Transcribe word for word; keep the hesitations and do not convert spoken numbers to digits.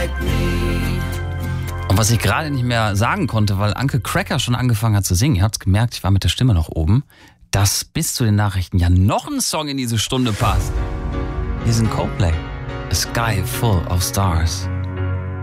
Und was ich gerade nicht mehr sagen konnte, weil Anke Cracker schon angefangen hat zu singen, ihr habt es gemerkt, ich war mit der Stimme noch oben, dass bis zu den Nachrichten ja noch ein Song in diese Stunde passt. Hier sind Coldplay. A Sky Full of Stars.